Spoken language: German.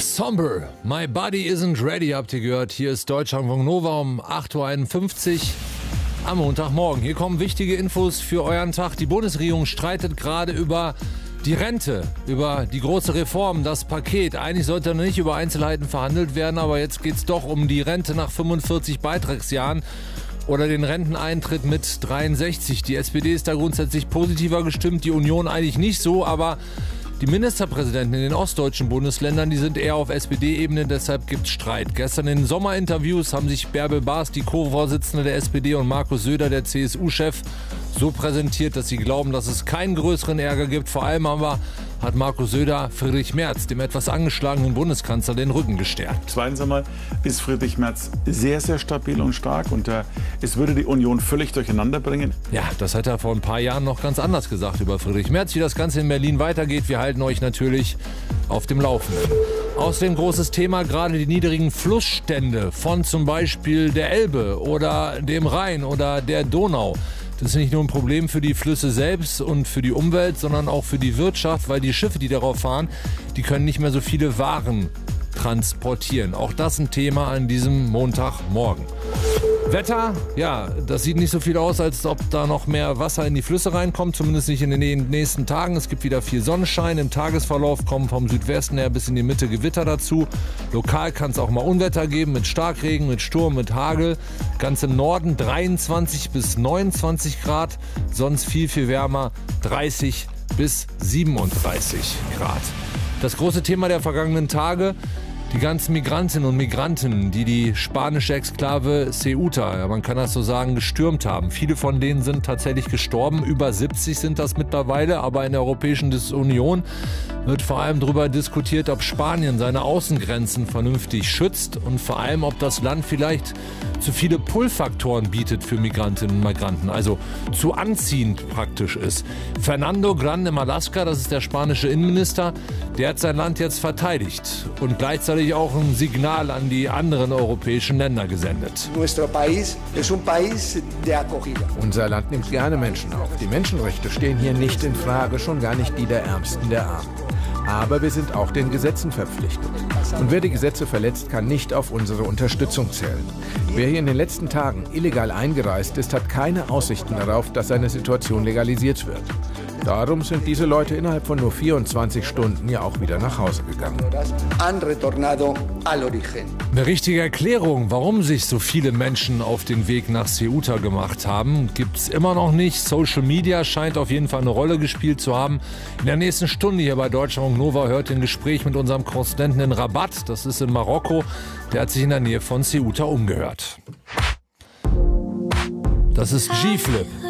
Somber, My Body Isn't Ready, habt ihr gehört. Hier ist Deutschlandfunk Nova um 8.51 Uhr am Montagmorgen. Hier kommen wichtige Infos für euren Tag. Die Bundesregierung streitet gerade über die Rente, über die große Reform, das Paket. Eigentlich sollte noch nicht über Einzelheiten verhandelt werden, aber jetzt geht es doch um die Rente nach 45 Beitragsjahren oder den Renteneintritt mit 63. Die SPD ist da grundsätzlich positiver gestimmt, die Union eigentlich nicht so, aber die Ministerpräsidenten in den ostdeutschen Bundesländern, die sind eher auf SPD-Ebene, deshalb gibt es Streit. Gestern in den Sommerinterviews haben sich Bärbel Baas, die Co-Vorsitzende der SPD, und Markus Söder, der CSU-Chef, so präsentiert, dass sie glauben, dass es keinen größeren Ärger gibt. Vor allem aber hat Markus Söder Friedrich Merz, dem etwas angeschlagenen Bundeskanzler, den Rücken gestärkt. Zweitens einmal ist Friedrich Merz sehr, sehr stabil und stark und es würde die Union völlig durcheinander bringen. Ja, das hat er vor ein paar Jahren noch ganz anders gesagt über Friedrich Merz. Wie das Ganze in Berlin weitergeht, wir halten euch natürlich auf dem Laufenden. Außerdem großes Thema, gerade die niedrigen Flussstände von zum Beispiel der Elbe oder dem Rhein oder der Donau. Das ist nicht nur ein Problem für die Flüsse selbst und für die Umwelt, sondern auch für die Wirtschaft, weil die Schiffe, die darauf fahren, die können nicht mehr so viele Waren transportieren. Auch das ein Thema an diesem Montagmorgen. Wetter, ja, das sieht nicht so viel aus, als ob da noch mehr Wasser in die Flüsse reinkommt, zumindest nicht in den nächsten Tagen. Es gibt wieder viel Sonnenschein. Im Tagesverlauf kommen vom Südwesten her bis in die Mitte Gewitter dazu. Lokal kann es auch mal Unwetter geben mit Starkregen, mit Sturm, mit Hagel. Ganz im Norden 23 bis 29 Grad, sonst viel, viel wärmer, 30 bis 37 Grad. Das große Thema der vergangenen Tage: die ganzen Migrantinnen und Migranten, die die spanische Exklave Ceuta, ja, man kann das so sagen, gestürmt haben. Viele von denen sind tatsächlich gestorben. Über 70 sind das mittlerweile. Aber in der Europäischen Union wird vor allem darüber diskutiert, ob Spanien seine Außengrenzen vernünftig schützt und vor allem, ob das Land vielleicht zu viele Pull-Faktoren bietet für Migrantinnen und Migranten, also zu anziehend praktisch ist. Fernando Grande Marlaska, das ist der spanische Innenminister, der hat sein Land jetzt verteidigt und gleichzeitig auch ein Signal an die anderen europäischen Länder gesendet. Unser Land nimmt gerne Menschen auf. Die Menschenrechte stehen hier nicht in Frage, schon gar nicht die der Ärmsten der Armen. Aber wir sind auch den Gesetzen verpflichtet. Und wer die Gesetze verletzt, kann nicht auf unsere Unterstützung zählen. Wer hier in den letzten Tagen illegal eingereist ist, hat keine Aussichten darauf, dass seine Situation legalisiert wird. Darum sind diese Leute innerhalb von nur 24 Stunden ja auch wieder nach Hause gegangen. Eine richtige Erklärung, warum sich so viele Menschen auf den Weg nach Ceuta gemacht haben, gibt es immer noch nicht. Social Media scheint auf jeden Fall eine Rolle gespielt zu haben. In der nächsten Stunde hier bei Deutschlandfunk Nova hört ihr ein Gespräch mit unserem Korrespondenten in Rabat, das ist in Marokko. Der hat sich in der Nähe von Ceuta umgehört. Das ist G-Flip.